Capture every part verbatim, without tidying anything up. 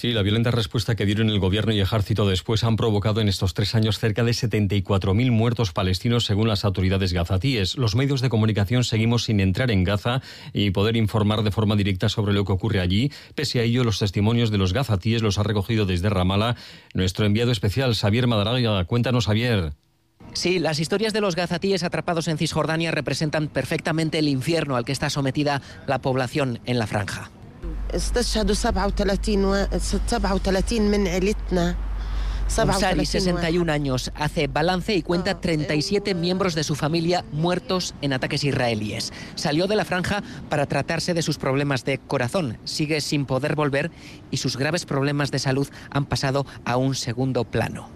Sí, la violenta respuesta que dieron el gobierno y ejército después han provocado en estos tres años cerca de setenta y cuatro mil muertos palestinos según las autoridades gazatíes. Los medios de comunicación seguimos sin entrar en Gaza y poder informar de forma directa sobre lo que ocurre allí. Pese a ello, los testimonios de los gazatíes los ha recogido desde Ramallah nuestro enviado especial, Xavier Madaraga. Cuéntanos, Xavier. Sí, las historias de los gazatíes atrapados en Cisjordania representan perfectamente el infierno al que está sometida la población en la franja. Umsari, sesenta y un años, hace balance y cuenta treinta y siete miembros de su familia muertos en ataques israelíes. Salió de la franja para tratarse de sus problemas de corazón. Sigue sin poder volver y sus graves problemas de salud han pasado a un segundo plano.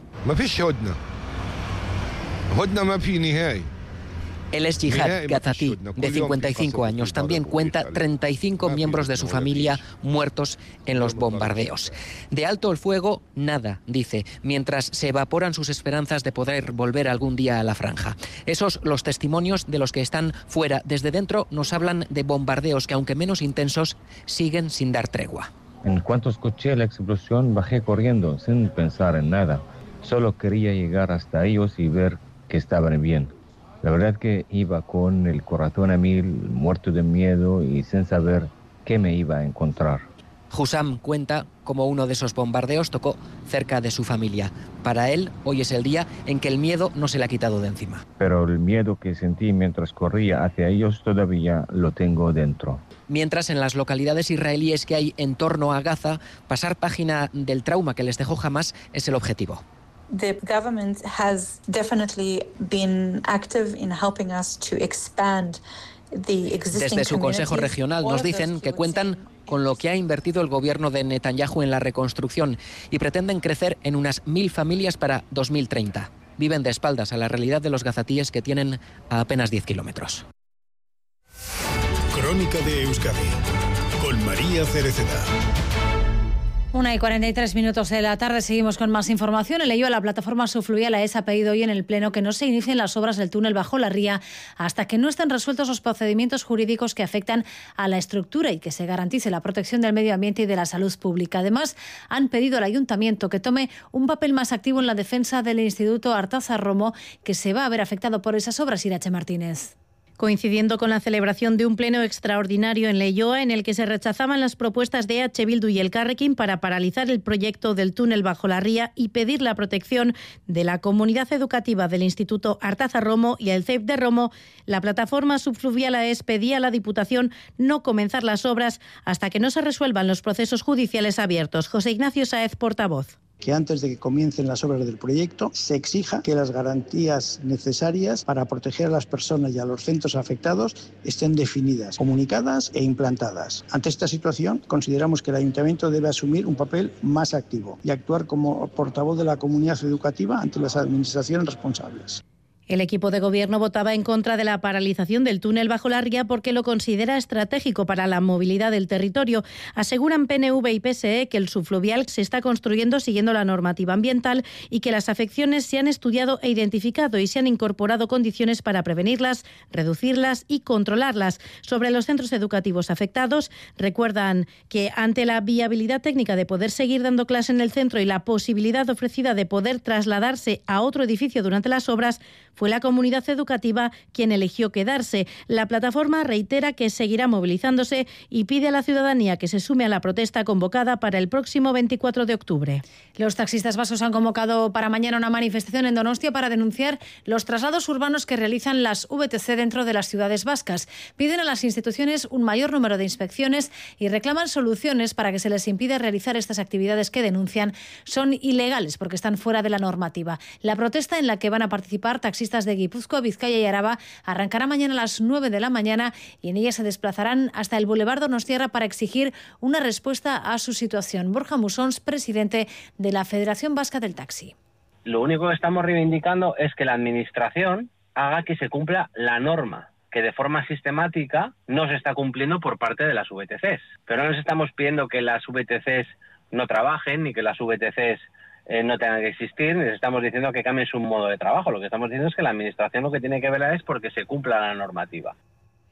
Él es Jihad Gazati, de cincuenta y cinco años. También cuenta treinta y cinco miembros de su familia muertos en los bombardeos. De alto el fuego, nada, dice, mientras se evaporan sus esperanzas de poder volver algún día a la franja. Esos los testimonios de los que están fuera. Desde dentro nos hablan de bombardeos que, aunque menos intensos, siguen sin dar tregua. En cuanto escuché la explosión, bajé corriendo, sin pensar en nada. Solo quería llegar hasta ellos y ver que estaban bien. La verdad que iba con el corazón a mil, muerto de miedo y sin saber qué me iba a encontrar. Hussam cuenta cómo uno de esos bombardeos tocó cerca de su familia. Para él, hoy es el día en que el miedo no se le ha quitado de encima. Pero el miedo que sentí mientras corría hacia ellos todavía lo tengo dentro. Mientras, en las localidades israelíes que hay en torno a Gaza, pasar página del trauma que les dejó Hamás es el objetivo. The government has definitely been active in helping us to expand the existing. Desde su Consejo Regional nos dicen que cuentan con lo que ha invertido el gobierno de Netanyahu en la reconstrucción y pretenden crecer en unas mil familias para dos mil treinta. Viven de espaldas a la realidad de los gazatíes que tienen a apenas diez kilómetros. Crónica de Euskadi con María Cereceda. Una y cuarenta y tres minutos de la tarde, seguimos con más información. En Leioa, la plataforma subfluvial AES ha pedido hoy en el Pleno que no se inicien las obras del túnel bajo la ría hasta que no estén resueltos los procedimientos jurídicos que afectan a la estructura y que se garantice la protección del medio ambiente y de la salud pública. Además, han pedido al Ayuntamiento que tome un papel más activo en la defensa del Instituto Artaza Romo, que se va a ver afectado por esas obras. Irache Martínez. Coincidiendo con la celebración de un pleno extraordinario en Leioa en el que se rechazaban las propuestas de E H Bildu y Elkarrekin para paralizar el proyecto del túnel bajo la ría y pedir la protección de la comunidad educativa del Instituto Artaza Romo y el C E I P de Romo, la plataforma subfluvial AES pedía a la Diputación no comenzar las obras hasta que no se resuelvan los procesos judiciales abiertos. José Ignacio Sáez, portavoz. Que antes de que comiencen las obras del proyecto se exija que las garantías necesarias para proteger a las personas y a los centros afectados estén definidas, comunicadas e implantadas. Ante esta situación, consideramos que el Ayuntamiento debe asumir un papel más activo y actuar como portavoz de la comunidad educativa ante las administraciones responsables. El equipo de gobierno votaba en contra de la paralización del túnel bajo la ría porque lo considera estratégico para la movilidad del territorio. Aseguran P N V y P S E que el subfluvial se está construyendo siguiendo la normativa ambiental y que las afecciones se han estudiado e identificado y se han incorporado condiciones para prevenirlas, reducirlas y controlarlas. Sobre los centros educativos afectados, recuerdan que ante la viabilidad técnica de poder seguir dando clase en el centro y la posibilidad ofrecida de poder trasladarse a otro edificio durante las obras, fue la comunidad educativa quien eligió quedarse. La plataforma reitera que seguirá movilizándose y pide a la ciudadanía que se sume a la protesta convocada para el próximo veinticuatro de octubre. Los taxistas vascos han convocado para mañana una manifestación en Donostia para denunciar los traslados urbanos que realizan las V T C dentro de las ciudades vascas. Piden a las instituciones un mayor número de inspecciones y reclaman soluciones para que se les impida realizar estas actividades que denuncian son ilegales porque están fuera de la normativa. La protesta, en la que van a participar taxistas de Guipúzcoa, Vizcaya y Araba, arrancará mañana a las nueve de la mañana y en ella se desplazarán hasta el Boulevard Donostiarra para exigir una respuesta a su situación. Borja Musons, presidente de la Federación Vasca del Taxi. Lo único que estamos reivindicando es que la Administración haga que se cumpla la norma, que de forma sistemática no se está cumpliendo por parte de las V T Cs. Pero no les estamos pidiendo que las V T Cs no trabajen ni que las V T Cs Eh, no tengan que existir, les estamos diciendo que cambien su modo de trabajo. Lo que estamos diciendo es que la Administración lo que tiene que velar es porque se cumpla la normativa.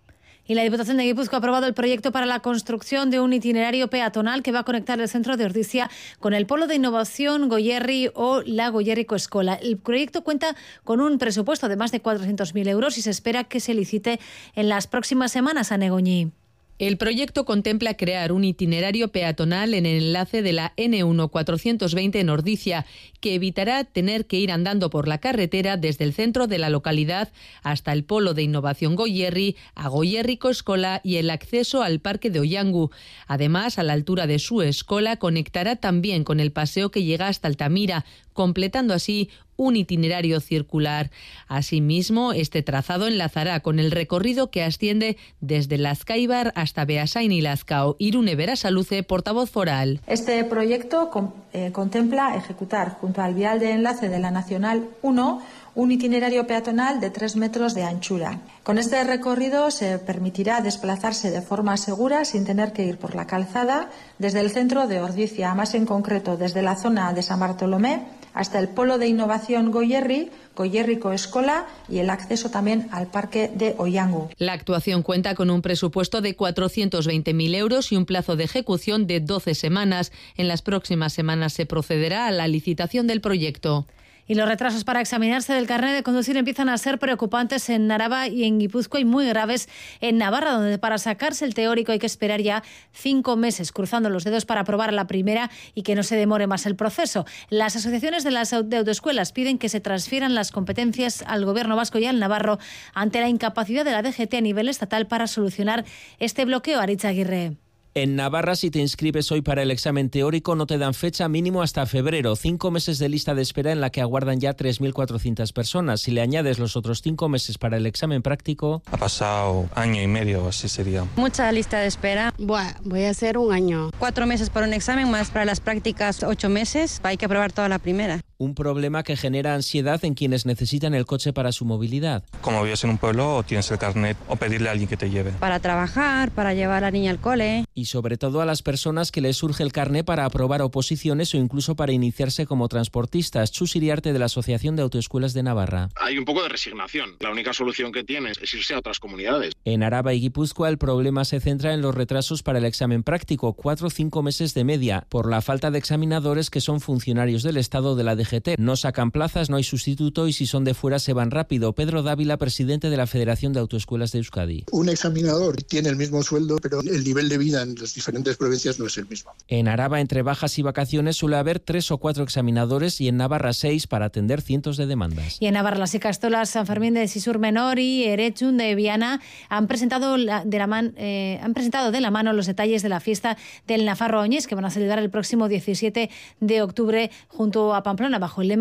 Y la Diputación de Guipúzcoa ha aprobado el proyecto para la construcción de un itinerario peatonal que va a conectar el centro de Ordizia con el polo de innovación Goierri o la Goierriko Eskola. El proyecto cuenta con un presupuesto de más de cuatrocientos mil euros y se espera que se licite en las próximas semanas a Negoñi. El proyecto contempla crear un itinerario peatonal en el enlace de la ene uno cuatrocientos veinte en Ordizia, que evitará tener que ir andando por la carretera desde el centro de la localidad hasta el polo de innovación Goierri, a Goierriko Eskola y el acceso al parque de Oiangu. Además, a la altura de su escola conectará también con el paseo que llega hasta Altamira, completando así un itinerario circular. Asimismo, este trazado enlazará con el recorrido que asciende desde Lazkaibar hasta Beasain y Lazkao. Irune Berasaluce, portavoz foral. Este proyecto con, eh, contempla ejecutar junto al vial de enlace de la Nacional uno un itinerario peatonal de tres metros de anchura. Con este recorrido se permitirá desplazarse de forma segura sin tener que ir por la calzada desde el centro de Ordizia, más en concreto desde la zona de San Bartolomé hasta el polo de innovación Goierri, Goierriko Eskola y el acceso también al parque de Oiangu. La actuación cuenta con un presupuesto de cuatrocientos veinte mil euros y un plazo de ejecución de doce semanas. En las próximas semanas se procederá a la licitación del proyecto. Y los retrasos para examinarse del carnet de conducir empiezan a ser preocupantes en Araba y en Guipúzcoa y muy graves en Navarra, donde para sacarse el teórico hay que esperar ya cinco meses, cruzando los dedos para aprobar la primera y que no se demore más el proceso. Las asociaciones de las de autoescuelas piden que se transfieran las competencias al Gobierno vasco y al navarro ante la incapacidad de la D G T a nivel estatal para solucionar este bloqueo. Aritz Aguirre. En Navarra, si te inscribes hoy para el examen teórico, no te dan fecha mínimo hasta febrero. Cinco meses de lista de espera en la que aguardan ya tres mil cuatrocientas personas. Si le añades los otros cinco meses para el examen práctico... Ha pasado año y medio, así sería. Mucha lista de espera. Buah, voy a hacer un año. Cuatro meses para un examen, más para las prácticas ocho meses. Hay que aprobar toda la primera. Un problema que genera ansiedad en quienes necesitan el coche para su movilidad. Como vives en un pueblo, o tienes el carnet o pedirle a alguien que te lleve. Para trabajar, para llevar a la niña al cole. Y sobre todo a las personas que les surge el carné para aprobar oposiciones o incluso para iniciarse como transportistas. Chus Iriarte, de la Asociación de Autoescuelas de Navarra. Hay un poco de resignación. La única solución que tienes es irse a otras comunidades. En Araba y Guipúzcoa el problema se centra en los retrasos para el examen práctico, cuatro o cinco meses de media, por la falta de examinadores que son funcionarios del Estado de la D G T. No sacan plazas, no hay sustituto y si son de fuera se van rápido. Pedro Dávila, presidente de la Federación de Autoescuelas de Euskadi. Un examinador tiene el mismo sueldo, pero el nivel de vida en las diferentes provincias no es el mismo. En Araba, entre bajas y vacaciones, suele haber tres o cuatro examinadores y en Navarra seis para atender cientos de demandas. Y en Navarra, las Ikastolas San Fermín de Sisur Menor y Erechun de Viana han presentado, la, de la man, eh, han presentado de la mano los detalles de la fiesta del Nafarro Oñez, que van a celebrar el próximo diecisiete de octubre junto a Pamplona, bajo el lema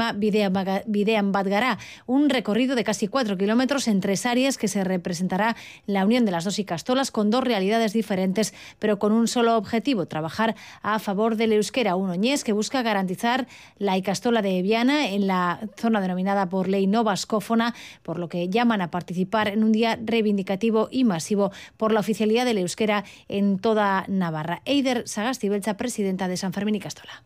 Bidean Bat Gara, un recorrido de casi cuatro kilómetros en tres áreas que se representará la unión de las dos Ikastolas con dos realidades diferentes, pero con un solo objetivo: trabajar a favor del euskera, un oñés que busca garantizar la Ikastola de Viana en la zona denominada por ley no vascófona, por lo que llaman a participar en un día reivindicativo y masivo por la oficialidad del euskera en toda Navarra. Eider Sagastibeltza, presidenta de San Fermín Ikastola.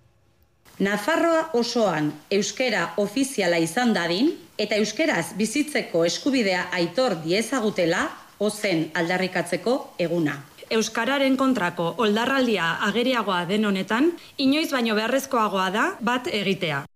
Nafarroa osoan euskera ofiziala izan dadin eta euskeraz bizitzeko eskubidea aitor diezagutela ozen aldarrikatzeko eguna. Euskararen kontrako oldarraldia ageriagoa den honetan, inoiz baino beharrezkoagoa da bat egitea.